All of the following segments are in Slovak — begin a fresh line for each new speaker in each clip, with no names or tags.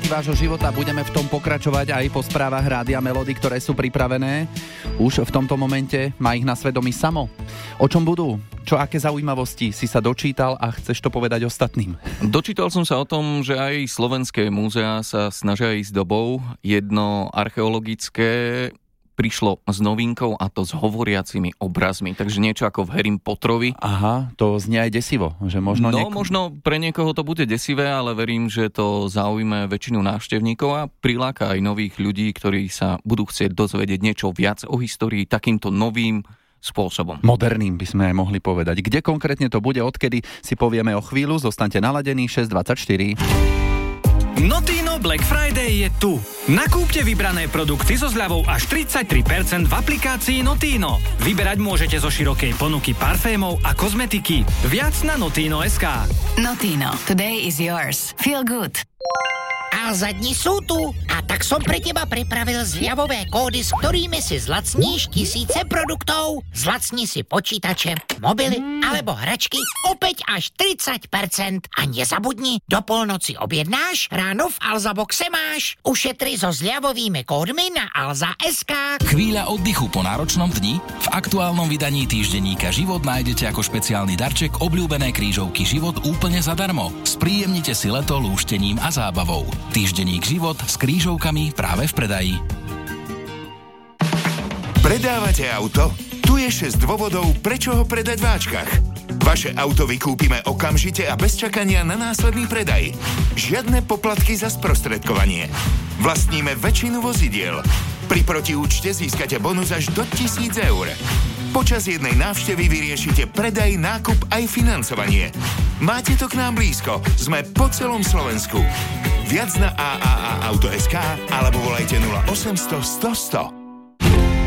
oblasti vášho života. Budeme v tom pokračovať aj po správach Rádia Melody, ktoré sú pripravené. Už v tomto momente má ich na svedomí Samo. O čom budú? Čo, aké zaujímavosti si sa dočítal a chceš to povedať ostatným?
Dočítal som sa o tom, že aj slovenské múzeá sa snažia ísť dobou. Jedno archeologické prišlo s novinkou, a to s hovoriacimi obrazmi. Takže niečo ako v Harrym Potterovi.
Aha, to znie aj desivo. Že možno
možno pre niekoho to bude desivé, ale verím, že to zaujme väčšinu návštevníkov a priláka aj nových ľudí, ktorí sa budú chcieť dozvedieť niečo viac o histórii takýmto novým spôsobom.
Moderným by sme aj mohli povedať. Kde konkrétne to bude, odkedy si povieme o chvíľu. Zostaňte naladení, 6:24.
Notino Black Friday je tu. Nakúpte vybrané produkty so zľavou až 33% v aplikácii Notino. Vyberať môžete zo širokej ponuky parfémov a kozmetiky. Viac na Notino.sk.
Notino. Today is yours. Feel good.
Alza dni sú tu a tak som pre teba pripravil zľavové kódy, s ktorými si zlacníš tisíce produktov. Zlacni si počítače, mobily alebo hračky opäť až 30%. A nezabudni, do polnoci objednáš, ráno v Alza boxe máš. Ušetri so zľavovými kódmi na Alza.sk.
Chvíľa oddychu po náročnom dni? V aktuálnom vydaní týždenníka Život nájdete ako špeciálny darček obľúbené krížovky Život úplne zadarmo. Spríjemnite si leto lúštením a zábavou. Týždenník Život s krížovkami práve v predaji.
Predávate auto? Tu je 6 dôvodov, prečo ho predať v Ačkach. Vaše auto vykúpime okamžite a bez čakania na následný predaj. Žiadne poplatky za sprostredkovanie. Vlastníme väčšinu vozidiel. Pri protiúčte získate bonus až do 1000 eur. Počas jednej návštevy vyriešite predaj, nákup aj financovanie. Máte to k nám blízko. Sme po celom Slovensku. Viac na AAA-auto.sk alebo volajte 0800 100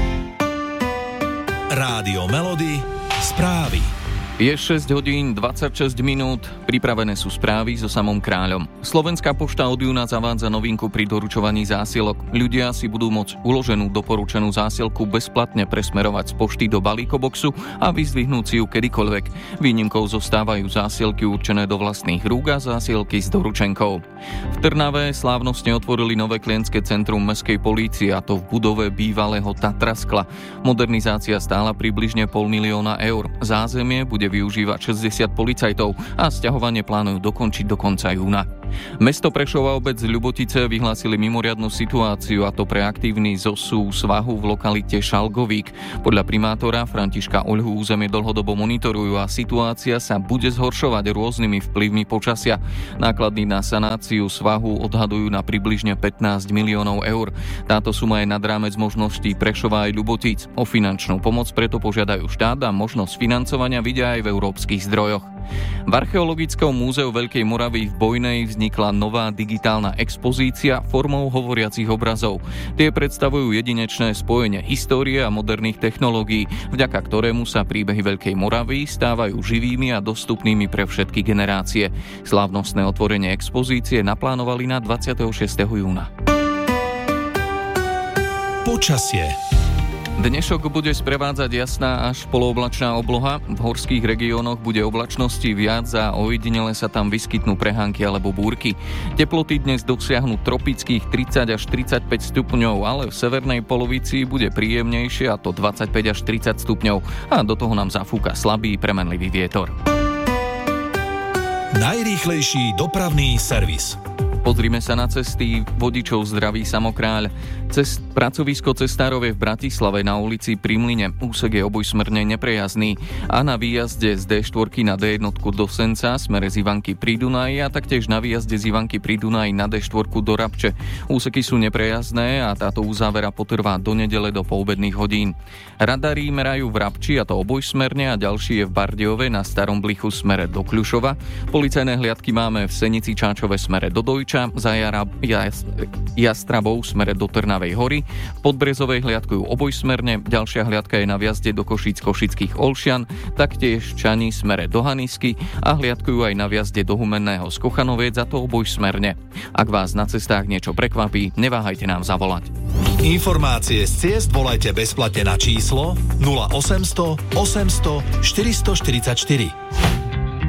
100.
Rádio Melody. Správy.
Je 6 hodín 26 minút, pripravené sú správy so Samom Kráľom. Slovenská pošta od júna zavádza novinku pri doručovaní zásielok. Ľudia si budú môcť uloženú doporučenú zásielku bezplatne presmerovať z pošty do balíkoboxu a vyzdvihnúť si ju kedykoľvek. Výnimkou zostávajú zásielky určené do vlastných rúk a zásielky s doručenkou. V Trnave slávnostne otvorili nové klientské centrum mestskej polície, a to v budove bývalého Tatraskla. Modernizácia stála približne 500 000 eur. Zázemie bude využívať 60 policajtov a sťahovanie plánujú dokončiť do konca júna. Mesto Prešov a obec Ľubotice vyhlásili mimoriadnu situáciu, a to pre aktívny zosúv svahu v lokalite Šalgovík. Podľa primátora Františka Oľhu územie dlhodobo monitorujú a situácia sa bude zhoršovať rôznymi vplyvmi počasia. Náklady na sanáciu svahu odhadujú na približne 15 miliónov eur. Táto suma je nad rámec možností Prešova aj Ľubotíc. O finančnú pomoc preto požiadajú štát a možnosť financovania vidia aj v európskych zdrojoch. V Archeologickom múzeu Veľkej Moravy v Bojnej vznikla nová digitálna expozícia formou hovoriacich obrazov. Tie predstavujú jedinečné spojenie histórie a moderných technológií, vďaka ktorému sa príbehy Veľkej Moravy stávajú živými a dostupnými pre všetky generácie. Slávnostné otvorenie expozície naplánovali na 26. júna.
Počasie.
Dnešok bude sprevádzať jasná až polooblačná obloha. V horských regiónoch bude oblačnosti viac a ojedinele sa tam vyskytnú prehánky alebo búrky. Teploty dnes dosiahnu tropických 30 až 35 stupňov, ale v severnej polovici bude príjemnejšie, a to 25 až 30 stupňov. A do toho nám zafúka slabý premenlivý vietor.
Najrýchlejší dopravný servis.
Pozrime sa na cesty. Vodičov zdraví Samo Kráľ. Pracovisko cestárov je v Bratislave na ulici Pri Mlyne. Úsek je obojsmerne neprejazdný a na výjazde z D4 na D1 do Senca smere z Ivanky pri Dunaji a taktiež na výjazde z Ivanky pri Dunaji na D4 do Rabče. Úseky sú neprejazdné a táto uzávera potrvá do nedele do poobedných hodín. Radary merajú v Rabči, a to obojsmerne, a ďalší je v Bardejove na Starom Blichu smere do Kľušova. Policajné hliadky máme v Senici Čáčove smere do Dojča, za Jastrabou smere do Trnavej Hory. V Podbrezovej hliadkujú obojsmerne, ďalšia hliadka je na vjazde do Košíc-Košických Olšian, taktiež Čani smere do Hanisky a hliadkujú aj na vjazde do Humenného z Kochanoviec, a to obojsmerne. Ak vás na cestách niečo prekvapí, neváhajte nám zavolať.
Informácie z ciest volajte bezplatne na číslo 0800 800 444.